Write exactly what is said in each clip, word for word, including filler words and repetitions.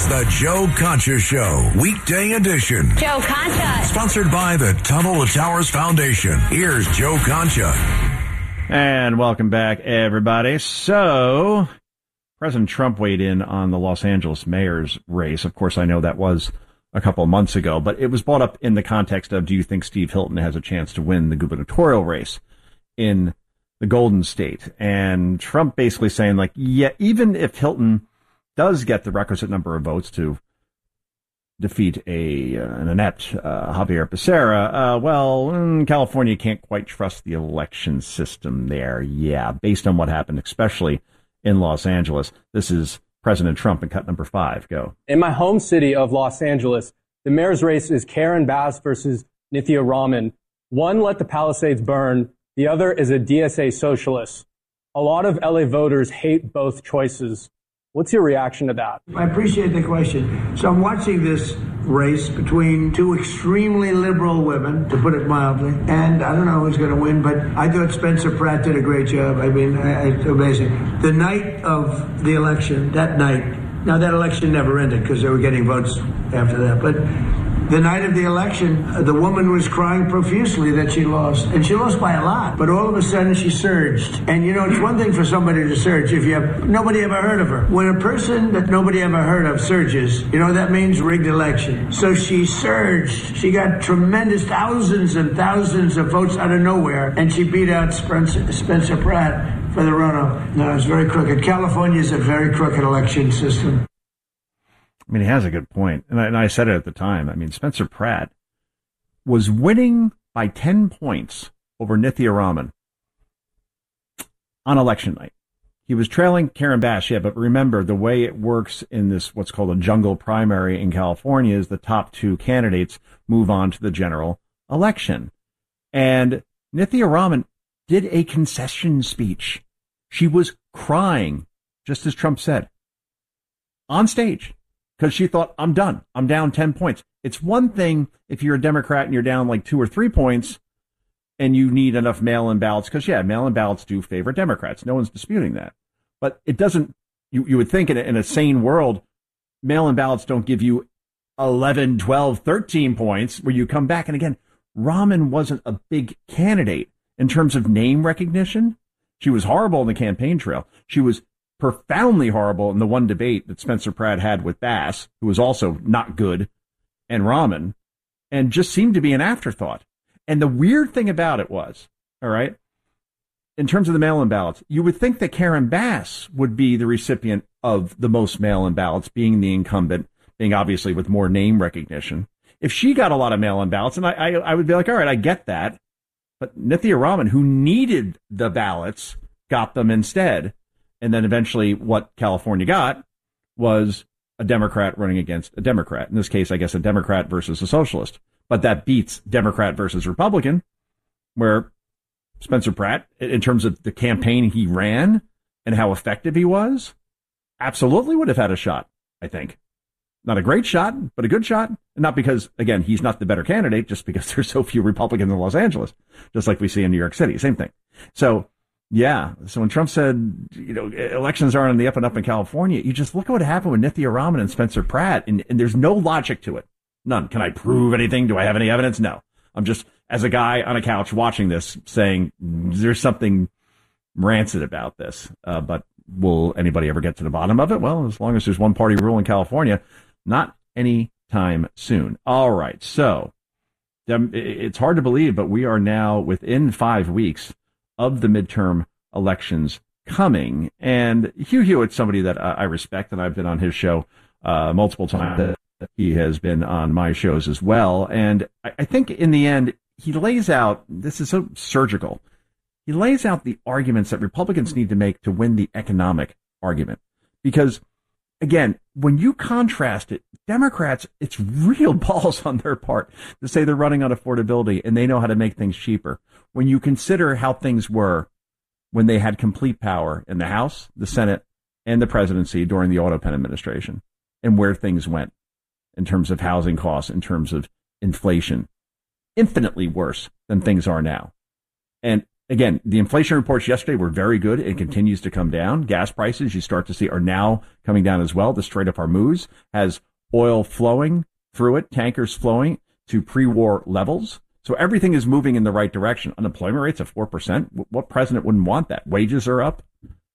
is the Joe Concha Show, weekday edition. Joe Concha. Sponsored by the Tunnel to Towers Foundation. Here's Joe Concha. And welcome back, everybody. So, President Trump weighed in on the Los Angeles mayor's race. Of course, I know that was a couple of months ago, but it was brought up in the context of, do you think Steve Hilton has a chance to win the gubernatorial race in the Golden State? And Trump basically saying, like, yeah, even if Hilton does get the requisite number of votes to defeat a uh, an inept uh, Javier Becerra, uh, well, mm, California can't quite trust the election system there. Yeah, based on what happened, especially in Los Angeles. This is President Trump in cut number five. Go. In my home city of Los Angeles, the mayor's race is Karen Bass versus Nithya Raman. One let the Palisades burn. The other is a D S A socialist. A lot of L A voters hate both choices. What's your reaction to that? I appreciate the question. So I'm watching this race between two extremely liberal women, to put it mildly, and I don't know who's going to win, but I thought Spencer Pratt did a great job. I mean, it's amazing. The night of the election, that night, now that election never ended because they were getting votes after that, but the night of the election, the woman was crying profusely that she lost, and she lost by a lot. But all of a sudden, she surged. And you know, it's one thing for somebody to surge if you have nobody ever heard of her. When a person that nobody ever heard of surges, you know that means rigged election. So she surged. She got tremendous thousands and thousands of votes out of nowhere, and she beat out Spencer, Spencer Pratt for the runoff. No, it's very crooked. California is a very crooked election system. I mean, he has a good point. And I, and I said it at the time. I mean, Spencer Pratt was winning by ten points over Nithya Raman on election night. He was trailing Karen Bass, yeah, but remember, the way it works in this, what's called a jungle primary in California, is the top two candidates move on to the general election. And Nithya Raman did a concession speech. She was crying, just as Trump said, on stage. Because she thought, I'm done. I'm down ten points. It's one thing if you're a Democrat and you're down like two or three points and you need enough mail-in ballots. Because, yeah, mail-in ballots do favor Democrats. No one's disputing that. But it doesn't, you, you would think in a, in a sane world, mail-in ballots don't give you eleven, twelve, thirteen points where you come back. And again, Raman wasn't a big candidate in terms of name recognition. She was horrible in the campaign trail. She was profoundly horrible in the one debate that Spencer Pratt had with Bass, who was also not good, and Raman, and just seemed to be an afterthought. And the weird thing about it was, all right, in terms of the mail-in ballots, you would think that Karen Bass would be the recipient of the most mail-in ballots, being the incumbent, being obviously with more name recognition. If she got a lot of mail-in ballots, and I, I, I would be like, all right, I get that. But Nithya Raman, who needed the ballots, got them instead. And then eventually what California got was a Democrat running against a Democrat. In this case, I guess a Democrat versus a socialist. But that beats Democrat versus Republican, where Spencer Pratt, in terms of the campaign he ran and how effective he was, absolutely would have had a shot, I think. Not a great shot, but a good shot. And not because, again, he's not the better candidate, just because there's so few Republicans in Los Angeles, just like we see in New York City. Same thing. So, yeah. So when Trump said, you know, elections aren't on the up and up in California, you just look at what happened with Nithya Raman and Spencer Pratt, and, and there's no logic to it. None. Can I prove anything? Do I have any evidence? No. I'm just, as a guy on a couch watching this, saying there's something rancid about this. Uh, but will anybody ever get to the bottom of it? Well, as long as there's one party rule in California, not anytime soon. All right. So um, it's hard to believe, but we are now within five weeks of the midterm elections coming. And Hugh Hewitt's somebody that I respect, and I've been on his show uh, multiple times. He has been on my shows as well. And I think in the end, he lays out, this is so surgical, he lays out the arguments that Republicans need to make to win the economic argument. Because, again, when you contrast it, Democrats, it's real balls on their part to say they're running on affordability and they know how to make things cheaper. When you consider how things were when they had complete power in the House, the Senate, and the presidency during the Auto Pen administration, and where things went in terms of housing costs, in terms of inflation, infinitely worse than things are now. And again, the inflation reports yesterday were very good. It continues to come down. Gas prices, you start to see, are now coming down as well. The Strait of Hormuz has oil flowing through it, tankers flowing to pre-war levels. So everything is moving in the right direction. Unemployment rates at four percent. What president wouldn't want that? Wages are up.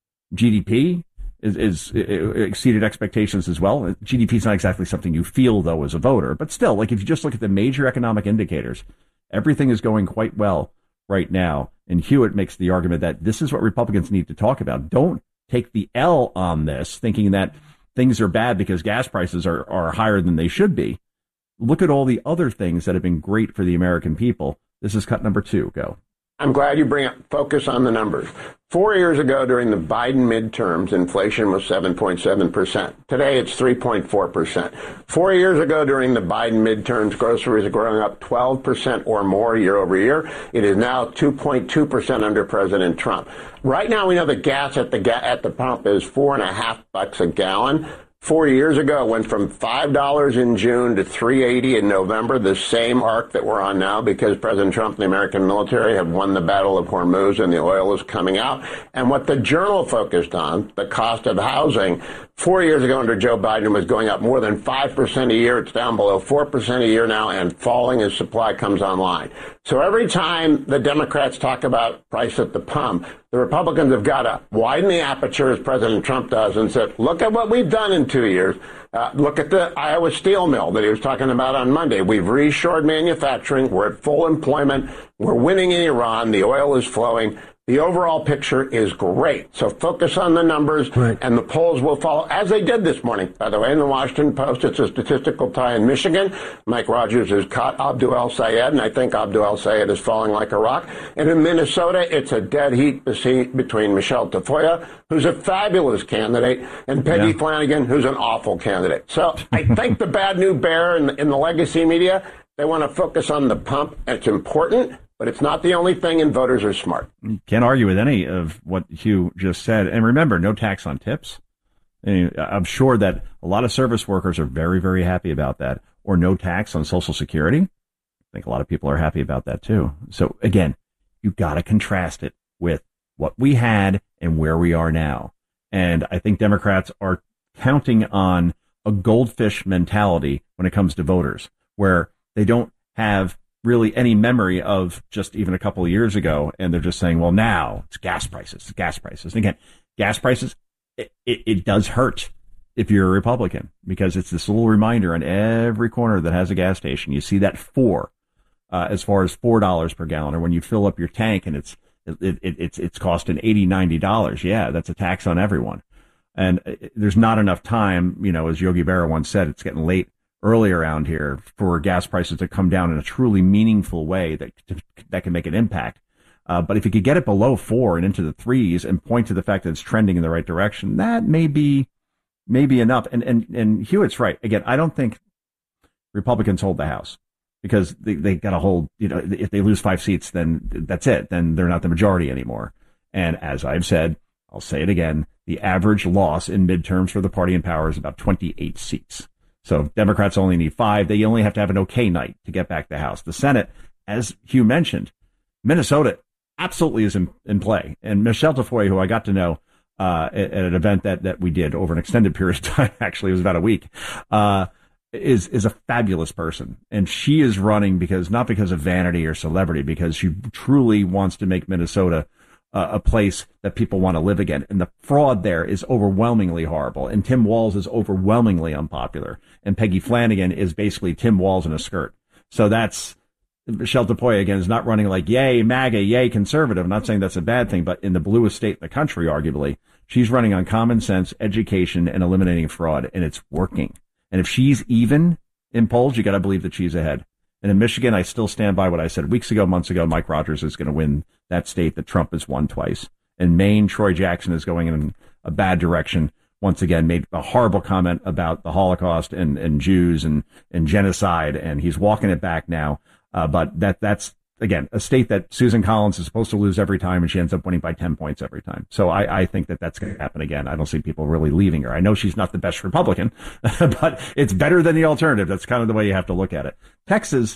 G D P is, is, is exceeded expectations as well. G D P is not exactly something you feel, though, as a voter. But still, like if you just look at the major economic indicators, everything is going quite well right now. And Hewitt makes the argument that this is what Republicans need to talk about. Don't take the L on this, thinking that things are bad because gas prices are, are higher than they should be. Look at all the other things that have been great for the American people. This is cut number two. Go. I'm glad you bring up focus on the numbers. Four years ago, during the Biden midterms, inflation was seven point seven percent. Today, it's three point four percent. Four years ago, during the Biden midterms, groceries are growing up twelve percent or more year over year. It is now two point two percent under President Trump. Right now, we know that gas at the ga- at the pump is four and a half bucks a gallon. Four years ago, it went from five dollars in June to three eighty in November, the same arc that we're on now because President Trump and the American military have won the Battle of Hormuz and the oil is coming out. And what the Journal focused on, the cost of housing, four years ago under Joe Biden was going up more than five percent a year. It's down below four percent a year now and falling as supply comes online. So every time the Democrats talk about price at the pump, the Republicans have got to widen the aperture, as President Trump does, and said, look at what we've done in two years. Uh, look at the Iowa steel mill that he was talking about on Monday. We've reshored manufacturing. We're at full employment. We're winning in Iran. The oil is flowing. The overall picture is great. So focus on the numbers, right, and the polls will follow, as they did this morning. By the way, in the Washington Post, it's a statistical tie in Michigan. Mike Rogers has caught Abdul El-Sayed, and I think Abdul El-Sayed is falling like a rock. And in Minnesota, it's a dead heat between Michelle Tafoya, who's a fabulous candidate, and Peggy yeah. Flanagan, who's an awful candidate. So I think the bad new bear in the, in the legacy media, they want to focus on the pump. It's important, but it's not the only thing, and voters are smart. Can't argue with any of what Hugh just said. And remember, no tax on tips. And I'm sure that a lot of service workers are very, very happy about that. Or no tax on Social Security. I think a lot of people are happy about that, too. So, again, you've got to contrast it with what we had and where we are now. And I think Democrats are counting on a goldfish mentality when it comes to voters, where they don't have really any memory of just even a couple of years ago, and they're just saying, well, now it's gas prices, it's gas prices. And again, gas prices, it, it, it does hurt if you're a Republican, because it's this little reminder on every corner that has a gas station. You see that four, uh, as far as four dollars per gallon, or when you fill up your tank and it's it, it, it's it's costing eighty, ninety dollars. Yeah, that's a tax on everyone. And it, there's not enough time, you know, as Yogi Berra once said, it's getting late early around here for gas prices to come down in a truly meaningful way that that can make an impact. Uh, but if you could get it below four and into the threes and point to the fact that it's trending in the right direction, that may be, may be enough. And, and, and Hewitt's right. Again, I don't think Republicans hold the House because they, they got to hold, you know, if they lose five seats, then that's it. Then they're not the majority anymore. And as I've said, I'll say it again, the average loss in midterms for the party in power is about twenty-eight seats. So Democrats only need five. They only have to have an okay night to get back the House. The Senate, as Hugh mentioned, Minnesota absolutely is in, in play. And Michelle Tafoya, who I got to know uh, at, at an event that, that we did over an extended period of time, actually it was about a week, uh, is is a fabulous person. And she is running because not because of vanity or celebrity, because she truly wants to make Minnesota Uh, a place that people want to live again. And the fraud there is overwhelmingly horrible. And Tim Walz is overwhelmingly unpopular. And Peggy Flanagan is basically Tim Walz in a skirt. So that's, Michelle Tafoya, again, is not running like, yay, MAGA, yay, conservative. I'm not saying that's a bad thing, but in the bluest state in the country, arguably, she's running on common sense, education, and eliminating fraud. And it's working. And if she's even in polls, you got to believe that she's ahead. And in Michigan, I still stand by what I said weeks ago, months ago. Mike Rogers is going to win that state that Trump has won twice. In Maine, Troy Jackson is going in a bad direction. Once again, made a horrible comment about the Holocaust and, and Jews and, and genocide, and he's walking it back now. Uh, but that that's, again, a state that Susan Collins is supposed to lose every time, and she ends up winning by ten points every time. So I, I think that that's going to happen again. I don't see people really leaving her. I know she's not the best Republican, but it's better than the alternative. That's kind of the way you have to look at it. Texas,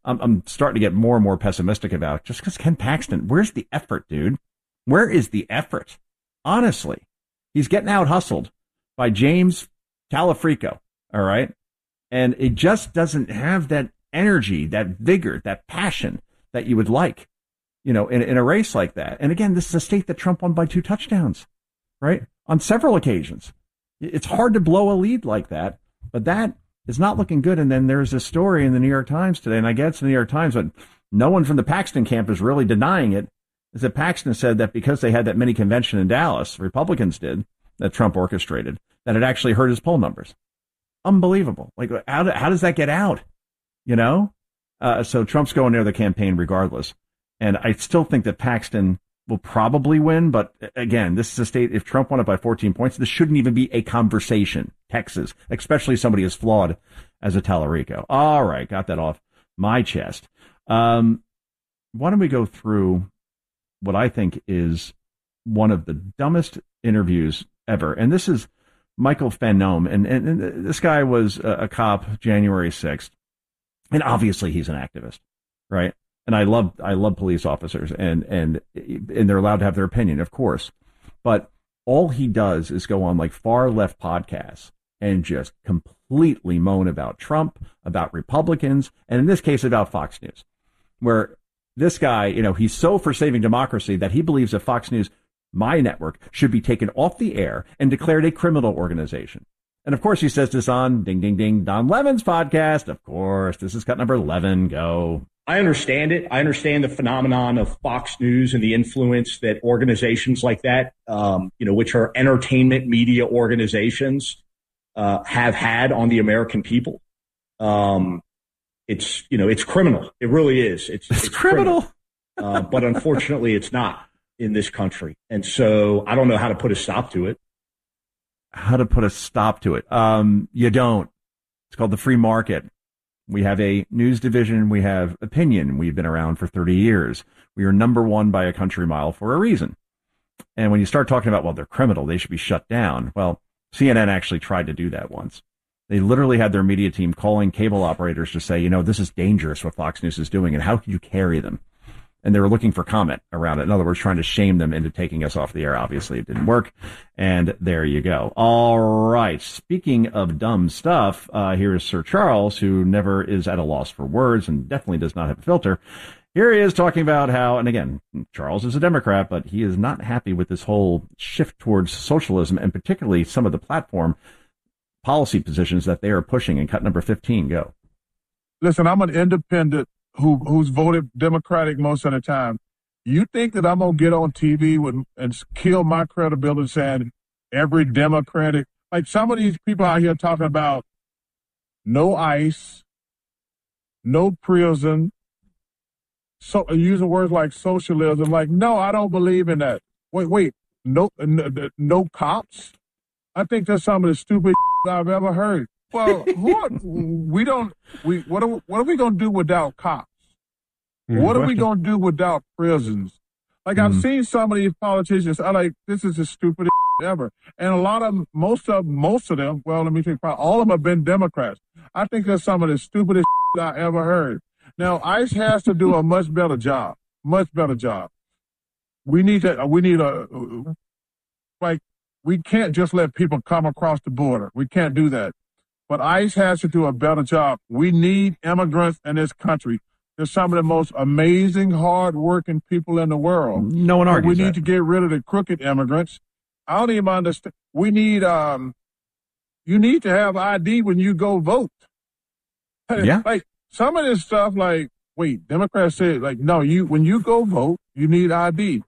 I'm, I'm starting to get more and more pessimistic about it just because Ken Paxton, where's the effort, dude? Where is the effort? Honestly, he's getting out hustled by James Talafrico. All right. And it just doesn't have that energy, that vigor, that passion that you would like, you know, in, in a race like that. And again, this is a state that Trump won by two touchdowns, right? On several occasions. It's hard to blow a lead like that, but that is not looking good. And then there's a story in the New York Times today, and I get it's the New York Times, but no one from the Paxton camp is really denying it, is that Paxton said that because they had that mini convention in Dallas, Republicans did, that Trump orchestrated, that it actually hurt his poll numbers. Unbelievable. Like, how, how does that get out? You know? Uh, so Trump's going near the campaign regardless. And I still think that Paxton will probably win. But again, this is a state, if Trump won it by fourteen points, this shouldn't even be a conversation. Texas, especially somebody as flawed as a Talarico. All right. Got that off my chest. Um, why don't we go through what I think is one of the dumbest interviews ever. And this is Michael Fanome. And, and, and this guy was a, a cop January sixth. And obviously he's an activist, right? And I love, I love police officers, and, and, and they're allowed to have their opinion, of course. But all he does is go on like far left podcasts and just completely moan about Trump, about Republicans, and in this case about Fox News, where this guy, you know, he's so for saving democracy that he believes that Fox News, my network, should be taken off the air and declared a criminal organization. And of course, he says this on Ding, Ding, Ding, Don Levin's podcast. Of course, this is cut number eleven. Go. I understand it. I understand the phenomenon of Fox News and the influence that organizations like that, um, you know, which are entertainment media organizations, uh, have had on the American people. Um, it's, you know, it's criminal. It really is. It's, it's, it's criminal. criminal. uh, but unfortunately, it's not in this country. And so I don't know how to put a stop to it. How to put a stop to it? Um, you don't. It's called the free market. We have a news division. We have opinion. We've been around for thirty years. We are number one by a country mile for a reason. And when you start talking about, well, they're criminal, they should be shut down. Well, C N N actually tried to do that once. They literally had their media team calling cable operators to say, you know, this is dangerous what Fox News is doing, and how can you carry them? And they were looking for comment around it. In other words, trying to shame them into taking us off the air. Obviously, it didn't work. And there you go. All right. Speaking of dumb stuff, uh, here is Sir Charles, who never is at a loss for words and definitely does not have a filter. Here he is talking about how, and again, Charles is a Democrat, but he is not happy with this whole shift towards socialism, and particularly some of the platform policy positions that they are pushing. In cut number fifteen, go. Listen, I'm an independent who who's voted Democratic most of the time. You think that I'm going to get on T V with, and kill my credibility saying every Democratic, like some of these people out here talking about no ICE, no prison, so using words like socialism, like, no, I don't believe in that. Wait, wait, no, no, no cops? I think that's some of the stupid I've ever heard. Well, who are, we don't, we, what are, what are we going to do without cops? Mm-hmm. What are we going to do without prisons? Like, mm-hmm. I've seen some of these politicians, I like, this is the stupidest ever. And a lot of them, most of, most of them, well, let me think, all of them have been Democrats. I think that's some of the stupidest I ever heard. Now, ICE has to do a much better job, much better job. We need to, we need a, like, we can't just let people come across the border. We can't do that. But ICE has to do a better job. We need immigrants in this country. They're some of the most amazing, hard-working people in the world. No one argues We need that. to get rid of the crooked immigrants. I don't even understand. We need, um, you need to have I D when you go vote. Yeah. Like, some of this stuff, like, wait, Democrats say, like, no, you when you go vote, you need I D.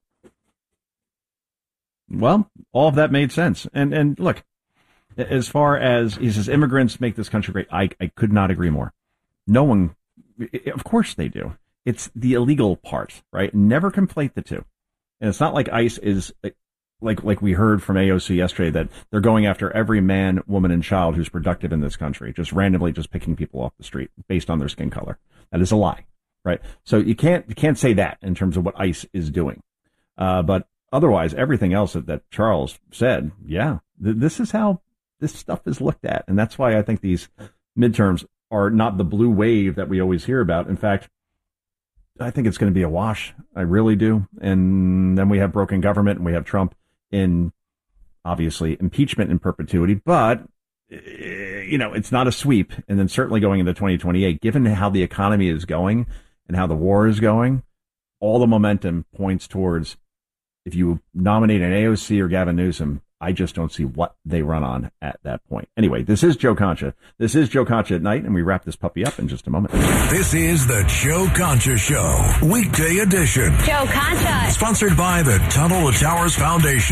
Well, all of that made sense. And and look, as far as he says, immigrants make this country great, I, I could not agree more. No one, of course they do. It's the illegal part, right? Never conflate the two. And it's not like ICE is, like like we heard from A O C yesterday, that they're going after every man, woman, and child who's productive in this country, just randomly just picking people off the street based on their skin color. That is a lie, right? So you can't you can't say that in terms of what ICE is doing. Uh, but otherwise, everything else that, that Charles said, yeah, th- this is how this stuff is looked at. And that's why I think these midterms are not the blue wave that we always hear about. In fact, I think it's going to be a wash. I really do. And then we have broken government and we have Trump in, obviously, impeachment in perpetuity. But, you know, it's not a sweep. And then certainly going into twenty twenty-eight, given how the economy is going and how the war is going, all the momentum points towards, if you nominate an A O C or Gavin Newsom, I just don't see what they run on at that point. Anyway, this is Joe Concha. This is Joe Concha at Night, and we wrap this puppy up in just a moment. This is the Joe Concha Show, weekday edition. Joe Concha. Sponsored by the Tunnel to Towers Foundation.